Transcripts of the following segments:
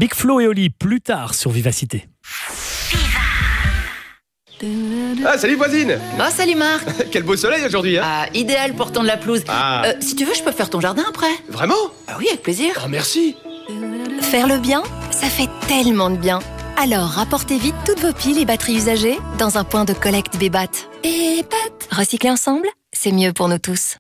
Big Flo et Oli, plus tard sur Vivacité. Ah, salut voisine. Oh, salut Marc. Quel beau soleil aujourd'hui, hein. Ah, idéal pour tondre la pelouse. Ah. Si tu veux, je peux faire ton jardin après. Vraiment? Ah oui, avec plaisir. Oh, merci. Faire le bien, ça fait tellement de bien. Alors, rapportez vite toutes vos piles et batteries usagées dans un point de collecte Bébat. Bébat. Recycler ensemble, c'est mieux pour nous tous.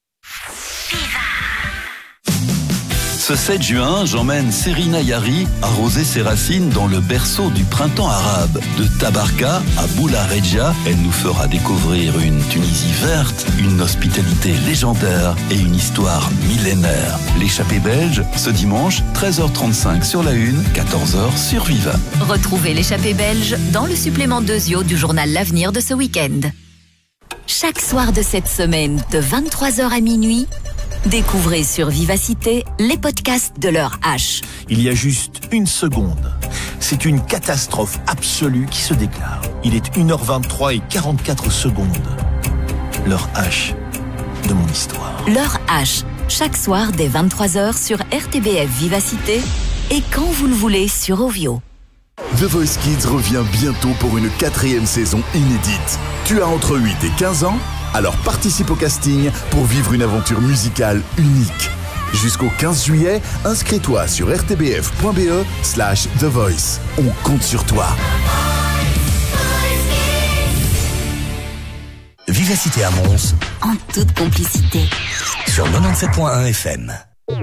Ce 7 juin, j'emmène Serena Yari arroser ses racines dans le berceau du printemps arabe. De Tabarka à Boula Regia, elle nous fera découvrir une Tunisie verte, une hospitalité légendaire et une histoire millénaire. L'échappée belge, ce dimanche, 13h35 sur la Une, 14h sur Viva. Retrouvez l'échappée belge dans le supplément 2 du journal L'Avenir de ce week-end. Chaque soir de cette semaine, de 23h à minuit, découvrez sur Vivacité les podcasts de l'heure H. Il y a juste une seconde. C'est une catastrophe absolue qui se déclare. Il est 1h23 et 44 secondes. L'heure H de mon histoire. L'heure H, chaque soir dès 23h sur RTBF Vivacité et quand vous le voulez sur Ovio. The Voice Kids revient bientôt pour une 4e saison inédite. Tu as entre 8 et 15 ans? Alors participe au casting pour vivre une aventure musicale unique. Jusqu'au 15 juillet, inscris-toi sur rtbf.be/The Voice. On compte sur toi. Vivacité à Mons, En toute complicité. sur 97.1 FM.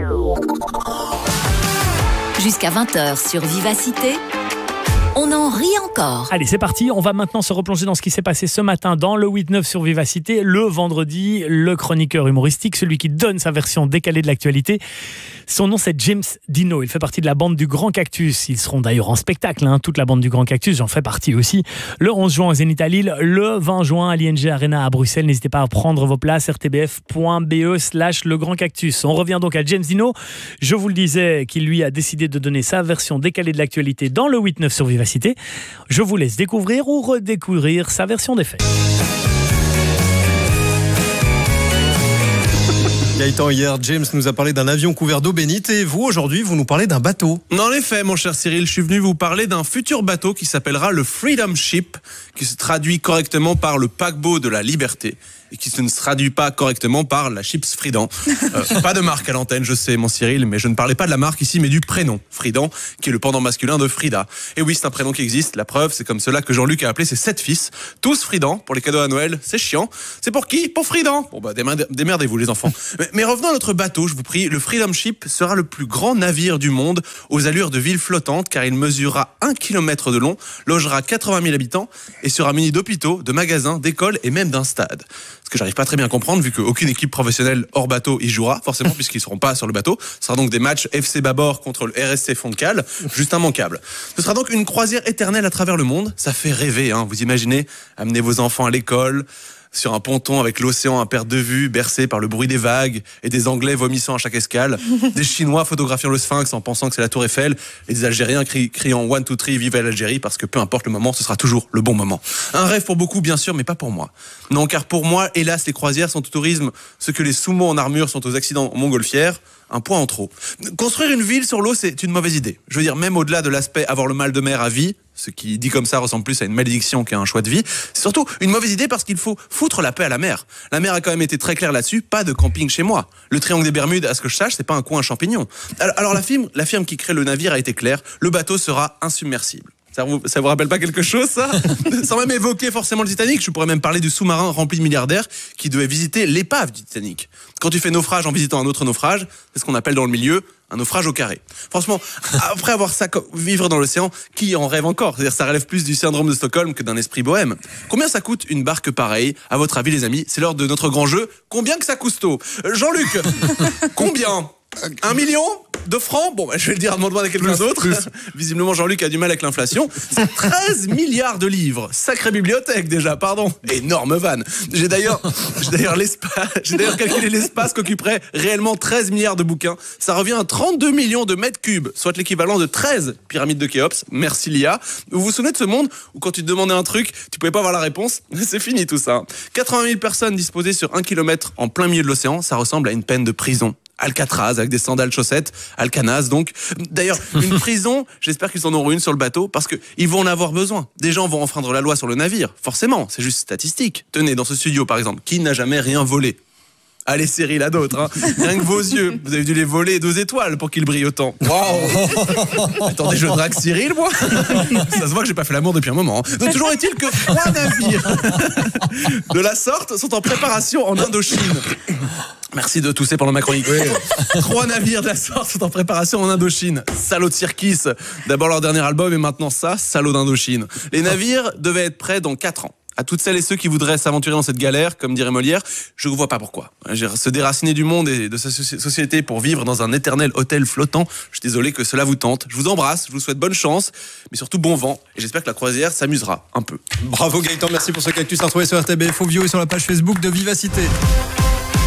Jusqu'à 20h sur Vivacité, on en rit encore. Allez, c'est parti. On va maintenant se replonger dans ce qui s'est passé ce matin dans le 8-9 sur Vivacité. Le vendredi, le chroniqueur humoristique, celui qui donne sa version décalée de l'actualité. Son nom, c'est James Dino. Il fait partie de la bande du Grand Cactus. Ils seront d'ailleurs en spectacle, toute la bande du Grand Cactus. J'en fais partie aussi. Le 11 juin au Zénith à Lille, le 20 juin à l'ING Arena à Bruxelles. N'hésitez pas à prendre vos places, rtbf.be/le Grand Cactus. On revient donc à James Dino. Je vous le disais qu'il lui a décidé de donner sa version décalée de l'actualité dans le 8-9 sur Vivacité. Je vous laisse découvrir ou redécouvrir sa version des faits. Gaëtan, hier, James nous a parlé d'un avion couvert d'eau bénite et vous, aujourd'hui, vous nous parlez d'un bateau. En effet, mon cher Cyril, je suis venu vous parler d'un futur bateau qui s'appellera le Freedom Ship, qui se traduit correctement par le paquebot de la liberté et qui ne se traduit pas correctement par la chips Fridan. Pas de marque à l'antenne, je sais, mon Cyril, mais je ne parlais pas de la marque ici, mais du prénom, Fridan, qui est le pendant masculin de Frida. Et oui, c'est un prénom qui existe, la preuve, c'est comme cela que Jean-Luc a appelé ses 7 fils, tous Fridan, pour les cadeaux à Noël, c'est chiant. C'est pour qui? Pour Fridan. Bon bah, démerdez-vous les enfants. Mais revenons à notre bateau, je vous prie, le Freedom Ship sera le plus grand navire du monde, aux allures de ville flottante, car il mesurera 1 km de long, logera 80 000 habitants, et sera muni d'hôpitaux, de magasins, d'écoles et même d'un stade. Ce que j'arrive pas très bien à comprendre, vu qu'aucune équipe professionnelle hors bateau y jouera, forcément, puisqu'ils seront pas sur le bateau. Ce sera donc des matchs FC Babord contre le RSC Fond de Cale, juste immanquable. Ce sera donc une croisière éternelle à travers le monde. Ça fait rêver, vous imaginez, amener vos enfants à l'école, sur un ponton avec l'océan à perte de vue, bercé par le bruit des vagues et des Anglais vomissant à chaque escale, des Chinois photographiant le Sphinx en pensant que c'est la Tour Eiffel et des Algériens criant 1, 2, 3, vive l'Algérie, parce que peu importe le moment, ce sera toujours le bon moment. Un rêve pour beaucoup, bien sûr, mais pas pour moi. Non, car pour moi, hélas, les croisières sont au tourisme ce que les sumo en armure sont aux accidents montgolfières. Un point en trop. Construire une ville sur l'eau, c'est une mauvaise idée. Je veux dire, même au-delà de l'aspect avoir le mal de mer à vie, ce qui dit comme ça ressemble plus à une malédiction qu'à un choix de vie, c'est surtout une mauvaise idée parce qu'il faut foutre la paix à la mer. La mer a quand même été très claire là-dessus, pas de camping chez moi. Le triangle des Bermudes, à ce que je sache, c'est pas un coin à champignons. Alors la firme qui crée le navire a été claire, le bateau sera insubmersible. Ça vous rappelle pas quelque chose, ça? Sans même évoquer forcément le Titanic, je pourrais même parler du sous-marin rempli de milliardaires qui devait visiter l'épave du Titanic. Quand tu fais naufrage en visitant un autre naufrage, c'est ce qu'on appelle dans le milieu un naufrage au carré. Franchement, après avoir ça, vivre dans l'océan, qui en rêve encore? C'est-à-dire, ça relève plus du syndrome de Stockholm que d'un esprit bohème. Combien ça coûte une barque pareille? À votre avis, les amis, c'est l'heure de notre grand jeu. Combien que ça cousteau? Jean-Luc, combien? 1 million de francs? Bon, je vais le dire à demander à quelqu'un d'autre. Visiblement, Jean-Luc a du mal avec l'inflation. C'est 13 milliards de livres. Sacrée bibliothèque, déjà, pardon. Énorme vanne. J'ai d'ailleurs calculé l'espace qu'occuperait réellement 13 milliards de bouquins. Ça revient à 32 millions de mètres cubes, soit l'équivalent de 13 pyramides de Khéops. Merci, Lia. Vous vous souvenez de ce monde où quand tu te demandais un truc, tu pouvais pas avoir la réponse? C'est fini tout ça. 80 000 personnes disposées sur 1 kilomètre en plein milieu de l'océan, ça ressemble à une peine de prison. Alcatraz avec des sandales chaussettes, Alcanaz donc. D'ailleurs, une prison, j'espère qu'ils en auront une sur le bateau parce qu'ils vont en avoir besoin. Des gens vont enfreindre la loi sur le navire, forcément, c'est juste statistique. Tenez, dans ce studio par exemple, qui n'a jamais rien volé ? Allez Cyril, à d'autres, hein. Rien que vos yeux, vous avez dû les voler 2 étoiles pour qu'ils brillent autant. Waouh. Attendez, je drague Cyril, moi. Ça se voit que j'ai pas fait l'amour depuis un moment. Hein. Donc toujours est-il que 3 navires de la sorte sont en préparation en Indochine. Merci de tousser pendant ma chronique. Oui. 3 navires de la sorte sont en préparation en Indochine. Salaud de Cirkis. D'abord leur dernier album et maintenant ça, salaud d'Indochine. Les navires devaient être prêts dans 4 ans. À toutes celles et ceux qui voudraient s'aventurer dans cette galère, comme dirait Molière, je ne vois pas pourquoi. Se déraciner du monde et de sa société pour vivre dans un éternel hôtel flottant, je suis désolé que cela vous tente. Je vous embrasse, je vous souhaite bonne chance, mais surtout bon vent. Et j'espère que la croisière s'amusera un peu. Bravo Gaëtan, merci pour ce cactus à retrouver sur RTBF Audio et sur la page Facebook de Vivacité.